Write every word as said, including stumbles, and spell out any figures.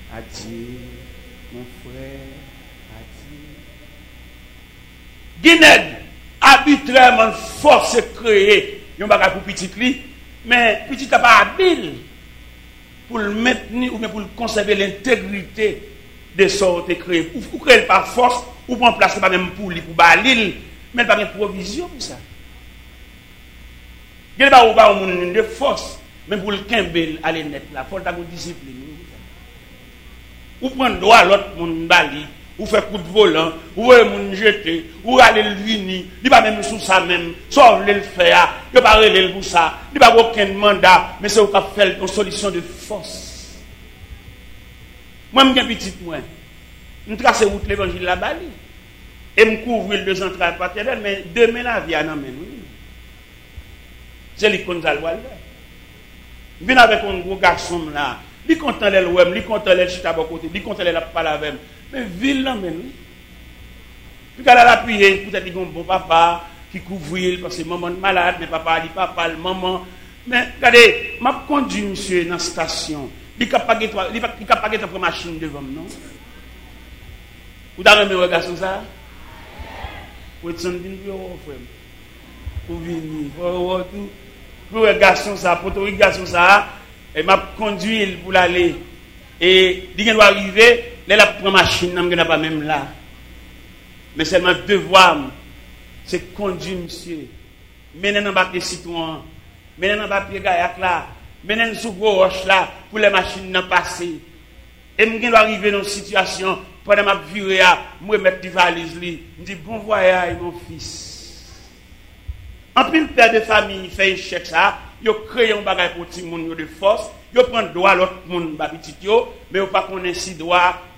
Adieu, mon frère, adieu. Guinée, arbitrairement force créer, yon bagay pour petit li, mais petit n'a pas habile pour le maintenir ou bien pour le conserver l'intégrité de sortes créé. Ou créer par force, ou prendre place pas même pour lui, pour balil, mais pas de provision pour ça. Il n'y a pas de force, même pour le kembel aller net là, faut ta discipline. Ou prendre droit l'autre monde bali, ou faire coup de volant, ou moun jeter, ou aller le vini, il pas même sous ça même, soit le faire, il pas relé pour ça, il pas aucun mandat, mais c'est au cap faire une solution de force. Moi me petit moi, me tracer route l'évangile la bali et me couvrir le central paternel, mais demain la vie en amène. C'est l'icône d'Alwal. Il vient avec un gros garçon là. Il content les web, il content les chita à côté, il content les parler avec. Mais ville là même. Puis quand elle a appuyé, peut-être qu'il y a un bon papa qui couvre parce que maman est malade, mais papa dit papa, maman. Mais regardez, m'a conduit monsieur dans la station. Il n'a pas de ta machine devant non. Vous avez un garçon ça? Vous êtes un frère. Vous venez, vous tout. Pour un garçon ça, pour un garçon ça, et m'a conduit pour l'aller. Et il doit arriver, là la prend machine, n'a pas même là. Mais c'est mon devoir, c'est conduire monsieur. Mener dans bac de citron, mener dans papier gaillac là, mener sous gros roche là pour les machines n'en passer. Et je dois arriver dans une situation pendant ma vie à moi mettre des valises li, me dit bon voyage mon fils. En plus, le père de famille fait échec ça, il crée un bagage pour tout le monde de force, il prend droit à l'autre monde, petit yo, mais il pas connaît si droit